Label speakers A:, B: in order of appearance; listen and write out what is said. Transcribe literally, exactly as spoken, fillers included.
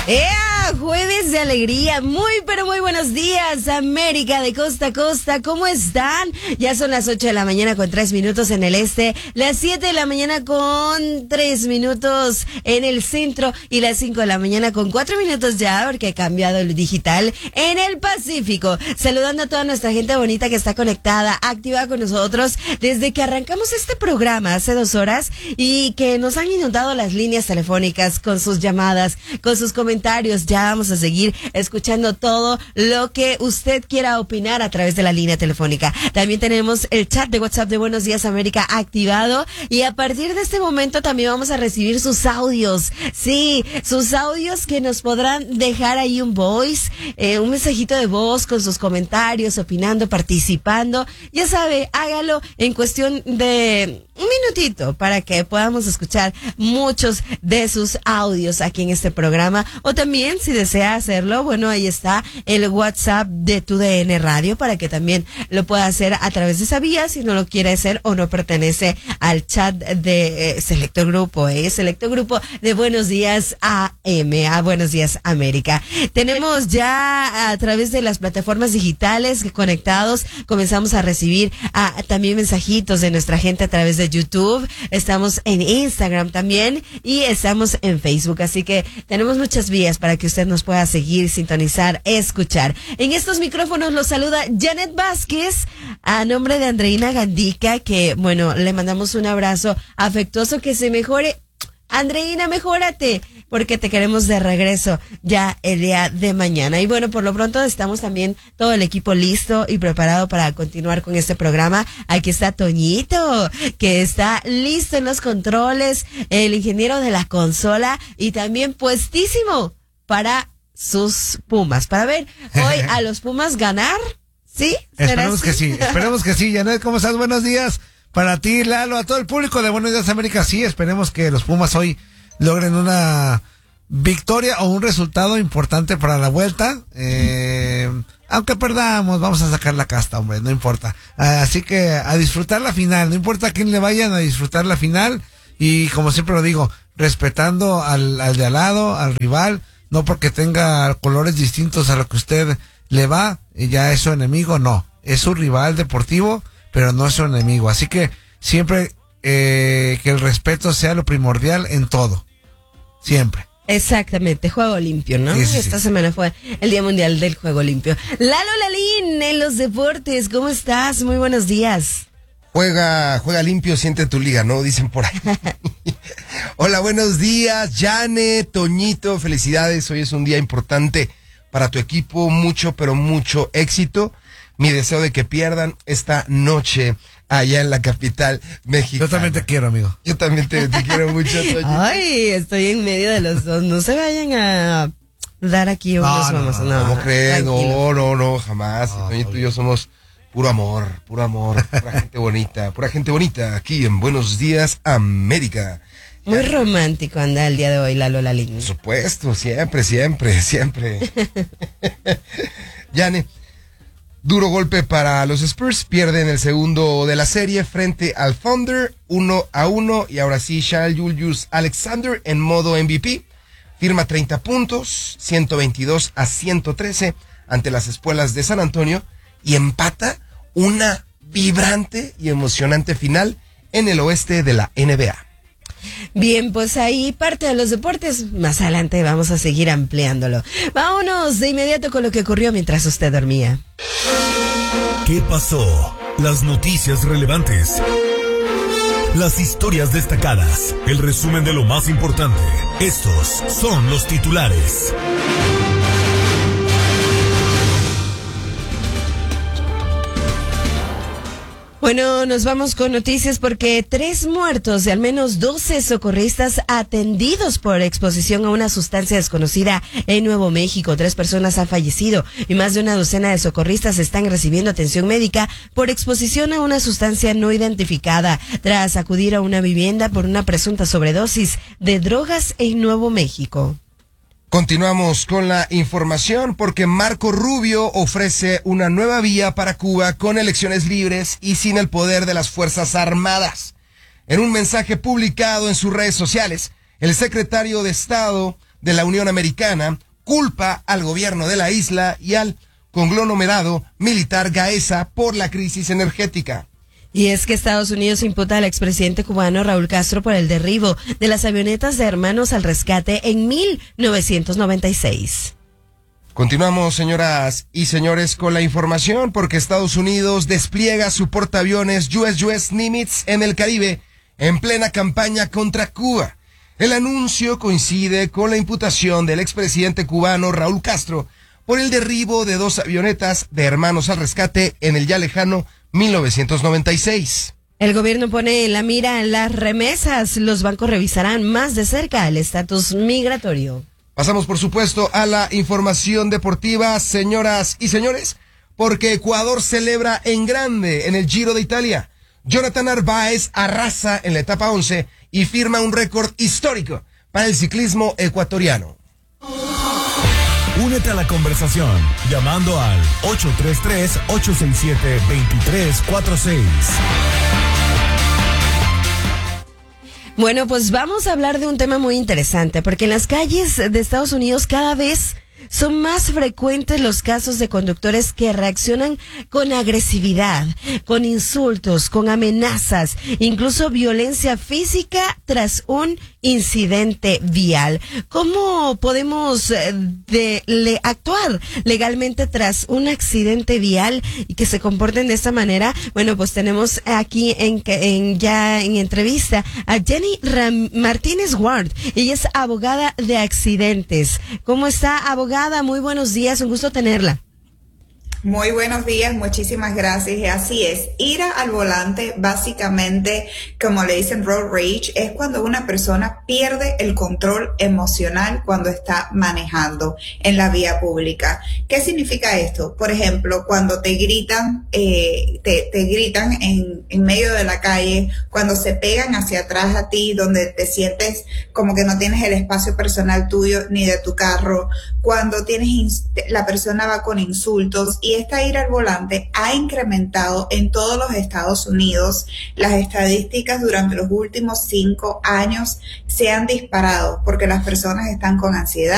A: ¡Ea! Jueves de alegría. Muy, pero muy buenos días, América de costa a costa. ¿Cómo están? Ya son las ocho de la mañana con tres minutos en el este, las siete de la mañana con tres minutos en el centro y las cinco de la mañana con cuatro minutos ya, porque ha cambiado el digital en el Pacífico. Saludando a toda nuestra gente bonita que está conectada, activa con nosotros desde que arrancamos este programa hace dos horas y que nos han inundado las líneas telefónicas con sus llamadas, con sus comentarios. Ya vamos a seguir escuchando todo lo que usted quiera opinar a través de la línea telefónica. También tenemos el chat de WhatsApp de Buenos Días América activado y a partir de este momento también vamos a recibir sus audios. Sí, sus audios que nos podrán dejar ahí un voice, eh, un mensajito de voz con sus comentarios, opinando, participando. Ya sabe, hágalo en cuestión de un minutito para que podamos escuchar muchos de sus audios aquí en este programa. O también, si desea hacerlo, bueno, ahí está el WhatsApp de Tu D N Radio para que también lo pueda hacer a través de esa vía si no lo quiere hacer o no pertenece al chat de eh, Selecto Grupo, eh, Selecto Grupo de Buenos Días A M, a Buenos Días América. Tenemos ya a través de las plataformas digitales conectados, comenzamos a recibir a, también mensajitos de nuestra gente a través de YouTube, estamos en Instagram también y estamos en Facebook, así que tenemos muchas vías para que usted nos pueda seguir, sintonizar, escuchar. En estos micrófonos los saluda Janet Vázquez a nombre de Andreina Gandica, que bueno, le mandamos un abrazo afectuoso, que se mejore. Andreina, mejórate, porque te queremos de regreso ya el día de mañana. Y bueno, por lo pronto estamos también todo el equipo listo y preparado para continuar con este programa. Aquí está Toñito, que está listo en los controles, el ingeniero de la consola y también puestísimo para sus Pumas, para ver hoy a los Pumas ganar. ¿Sí?
B: Esperemos
A: así?
B: que sí, esperemos que sí. Janet, ¿cómo estás? Buenos días. Para ti, Lalo, a todo el público de Buenos Días América, sí, esperemos que los Pumas hoy logren una victoria o un resultado importante para la vuelta. Eh, aunque perdamos, vamos a sacar la casta, hombre, no importa. Así que a disfrutar la final, no importa a quién le vayan, a disfrutar la final. Y como siempre lo digo, respetando al, al de al lado, al rival, no porque tenga colores distintos a lo que usted le va, y ya es su enemigo, no. Es su rival deportivo, pero no es su enemigo. Así que siempre eh, que el respeto sea lo primordial en todo. Siempre.
A: Exactamente, juego limpio, ¿no?
B: Sí, sí,
A: Esta
B: sí.
A: semana fue el Día Mundial del Juego Limpio. Lalo Lalín, en los deportes, ¿cómo estás? Muy buenos días.
C: Juega, juega limpio, siente tu liga, ¿no? Dicen por ahí. Hola, buenos días, Janet, Toñito, felicidades. Hoy es un día importante para tu equipo, mucho, pero mucho éxito. Mi deseo de que pierdan esta noche allá en la capital mexicana.
B: Yo también te quiero, amigo.
C: Yo también te, te quiero mucho, Toñito.
A: Ay, estoy en medio de los dos. No se vayan a dar aquí unos
B: no,
A: vamos.
B: no,
A: No,
C: ¿Cómo crees?
A: tranquilo.
C: No, no, no, jamás.
B: No,
C: Toñito
B: no.
C: y yo somos puro amor, puro amor, pura gente bonita, pura gente bonita aquí en Buenos Días América.
A: Muy romántico anda el día de hoy, Lalo Lalín.
C: Por supuesto, siempre, siempre, siempre. Yane, duro golpe para los Spurs, pierden el segundo de la serie frente al Thunder, uno a uno, y ahora sí, Shai Gilgeous-Alexander en modo M V P, firma treinta puntos, ciento veintidós a ciento trece ante las Espuelas de San Antonio, y empata una vibrante y emocionante final en el oeste de la N B A.
A: Bien, pues ahí parte de los deportes. Más adelante vamos a seguir ampliándolo. Vámonos de inmediato con lo que ocurrió mientras usted dormía.
D: ¿Qué pasó? Las noticias relevantes. Las historias destacadas. El resumen de lo más importante. Estos son los titulares.
A: Bueno, nos vamos con noticias porque tres muertos y al menos doce socorristas atendidos por exposición a una sustancia desconocida en Nuevo México. Tres personas han fallecido y más de una docena de socorristas están recibiendo atención médica por exposición a una sustancia no identificada tras acudir a una vivienda por una presunta sobredosis de drogas en Nuevo México.
C: Continuamos con la información porque Marco Rubio ofrece una nueva vía para Cuba con elecciones libres y sin el poder de las Fuerzas Armadas. En un mensaje publicado en sus redes sociales, el secretario de Estado de la Unión Americana culpa al gobierno de la isla y al conglomerado militar Gaesa por la crisis energética.
A: Y es que Estados Unidos imputa al expresidente cubano Raúl Castro por el derribo de las avionetas de Hermanos al Rescate en mil novecientos noventa y seis.
C: Continuamos, señoras y señores, con la información porque Estados Unidos despliega su portaaviones U S U S Nimitz en el Caribe en plena campaña contra Cuba. El anuncio coincide con la imputación del expresidente cubano Raúl Castro por el derribo de dos avionetas de Hermanos al Rescate en el ya lejano mil novecientos noventa y seis.
A: El gobierno pone en la mira las remesas. Los bancos revisarán más de cerca el estatus migratorio.
C: Pasamos, por supuesto, a la información deportiva, señoras y señores, porque Ecuador celebra en grande en el Giro de Italia. Jonathan Narváez arrasa en la etapa once y firma un récord histórico para el ciclismo ecuatoriano.
D: Únete a la conversación llamando al ocho tres tres, ocho seis siete, dos tres cuatro seis.
A: Bueno, pues vamos a hablar de un tema muy interesante, porque en las calles de Estados Unidos cada vez son más frecuentes los casos de conductores que reaccionan con agresividad, con insultos, con amenazas, incluso violencia física tras un incidente vial. ¿Cómo podemos de, le, actuar legalmente tras un accidente vial y que se comporten de esta manera? Bueno, pues tenemos aquí en, en ya en entrevista a Jenny Ram Martínez Ward. Ella es abogada de accidentes. ¿Cómo está, abogada? Muy buenos días, un gusto tenerla.
E: Muy buenos días, muchísimas gracias. Así es, ira al volante, básicamente, como le dicen road rage, es cuando una persona pierde el control emocional cuando está manejando en la vía pública. ¿Qué significa esto? Por ejemplo, cuando te gritan, eh, te, te gritan en, en medio de la calle, cuando se pegan hacia atrás a ti, donde te sientes como que no tienes el espacio personal tuyo ni de tu carro, cuando tienes la persona va con insultos. Y esta ira al volante ha incrementado en todos los Estados Unidos. Las estadísticas durante los últimos cinco años se han disparado porque las personas están con ansiedad.